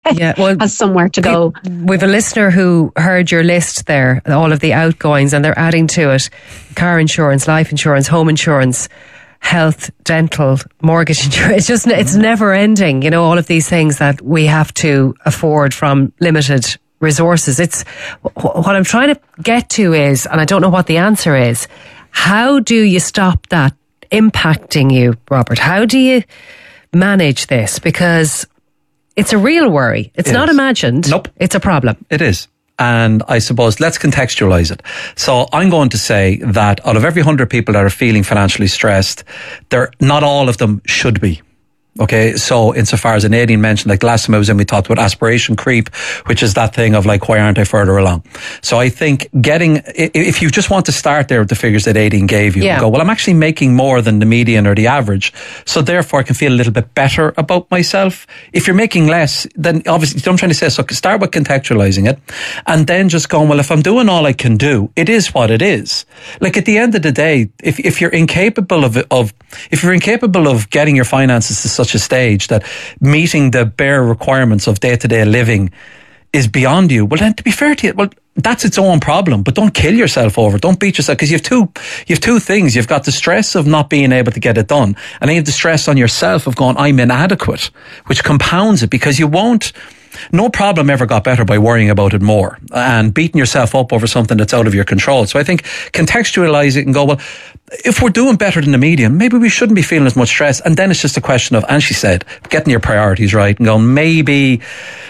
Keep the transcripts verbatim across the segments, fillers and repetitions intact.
yeah, well, has somewhere to go. We've a listener who heard your list there, all of the outgoings, and they're adding to it car insurance, life insurance, home insurance, health, dental, mortgage insurance. It's just, it's never ending, you know, all of these things that we have to afford from limited resources. It's what I'm trying to get to is, and I don't know what the answer is, how do you stop that impacting you, Robert? How do you manage this? Because it's a real worry. It's it not is. imagined. Nope. It's a problem. It is. And I suppose let's contextualize it. So I'm going to say that out of every hundred people that are feeling financially stressed, there, not all of them should be. Okay, so insofar as Nadine mentioned, like the last time I was in, we talked about aspiration creep, which is that thing of like, why aren't I further along? So I think getting, if you just want to start there with the figures that Nadine gave you, yeah. and go, well, I'm actually making more than the median or the average, so therefore I can feel a little bit better about myself. If you're making less, then obviously, you know what I'm trying to say, so start with contextualizing it, and then just going, well, if I'm doing all I can do, it is what it is. Like at the end of the day, if if you're incapable of, of if you're incapable of getting your finances to such a stage that meeting the bare requirements of day-to-day living is beyond you, well then, to be fair to you, well, that's its own problem, but don't kill yourself over it. Don't beat yourself, because you have two you have two things. You've got the stress of not being able to get it done, and then you have the stress on yourself of going, I'm inadequate, which compounds it, because you won't no problem ever got better by worrying about it more and beating yourself up over something that's out of your control. So I think contextualize it and go, well, if we're doing better than the median, maybe we shouldn't be feeling as much stress. And then it's just a question of, and she said, getting your priorities right and going, maybe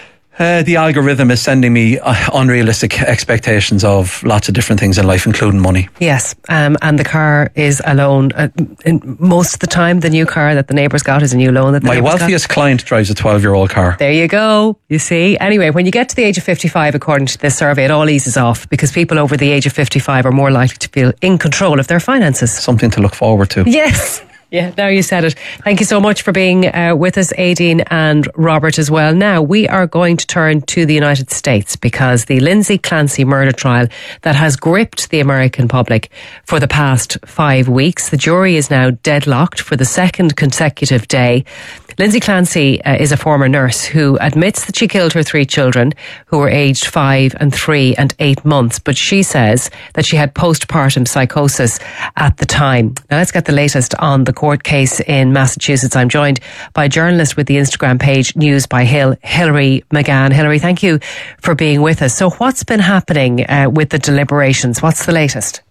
Uh, the algorithm is sending me uh, unrealistic expectations of lots of different things in life, including money. Yes, um, and the car is a loan. Uh, in most of the time, the new car that the neighbours got is a new loan that the My neighbours wealthiest got. client drives a twelve-year-old car. There you go. You see. Anyway, when you get to the age of fifty-five, according to this survey, it all eases off, because people over the age of fifty-five are more likely to feel in control of their finances. Something to look forward to. Yes. Yeah, now you said it. Thank you so much for being uh, with us, Aideen and Robert as well. Now, we are going to turn to the United States, because the Lindsay Clancy murder trial that has gripped the American public for the past five weeks, the jury is now deadlocked for the second consecutive day. Lindsay Clancy uh, is a former nurse who admits that she killed her three children, who were aged five and three and eight months. But she says that she had postpartum psychosis at the time. Now let's get the latest on the court case in Massachusetts. I'm joined by a journalist with the Instagram page News by Hill, Hilary McGann. Hilary, thank you for being with us. So what's been happening uh, with the deliberations? What's the latest?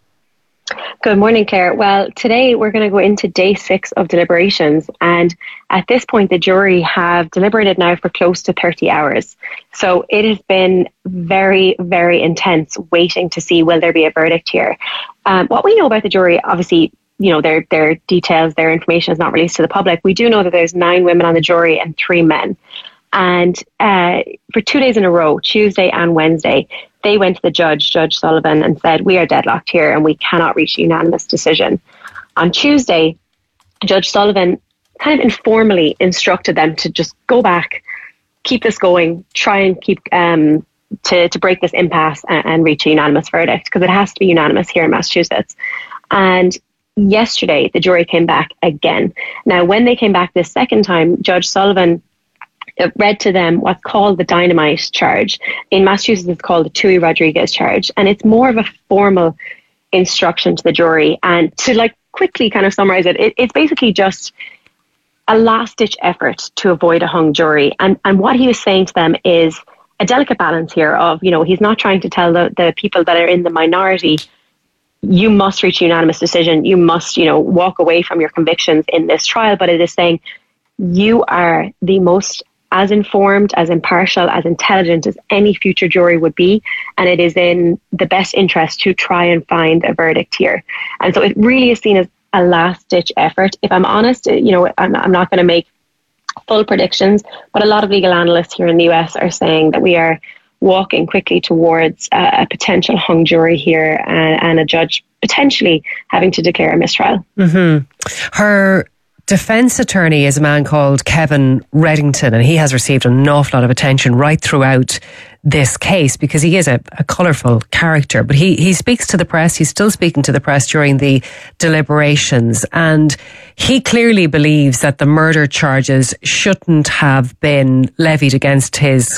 Good morning, Claire. Well, today we're going to go into day six of deliberations, and at this point the jury have deliberated now for close to thirty hours. So it has been very, very intense waiting to see will there be a verdict here. Um, what we know about the jury, obviously, you know, their their details, their information is not released to the public. We do know that there's nine women on the jury and three men. And uh, for two days in a row, Tuesday and Wednesday, they went to the judge, Judge Sullivan, and said, we are deadlocked here and we cannot reach a unanimous decision. On Tuesday, Judge Sullivan kind of informally instructed them to just go back, keep this going, try and keep um, to, to break this impasse and, and reach a unanimous verdict, because it has to be unanimous here in Massachusetts. And yesterday, the jury came back again. Now, when they came back this second time, Judge Sullivan read to them what's called the dynamite charge. In Massachusetts, it's called the Tui Rodriguez charge. And it's more of a formal instruction to the jury. And to like quickly kind of summarize it, it it's basically just a last-ditch effort to avoid a hung jury. And and what he was saying to them is a delicate balance here of, you know, he's not trying to tell the, the people that are in the minority, you must reach a unanimous decision, you must, you know, walk away from your convictions in this trial. But it is saying you are the most as informed, as impartial, as intelligent as any future jury would be. And it is in the best interest to try and find a verdict here. And so it really is seen as a last-ditch effort. If I'm honest, you know, I'm, I'm not going to make full predictions, but a lot of legal analysts here in the U S are saying that we are walking quickly towards uh, a potential hung jury here and, and a judge potentially having to declare a mistrial. Mm-hmm. Her defence attorney is a man called Kevin Reddington, and he has received an awful lot of attention right throughout this case because he is a, a colourful character. But he, he speaks to the press. He's still speaking to the press during the deliberations, and he clearly believes that the murder charges shouldn't have been levied against his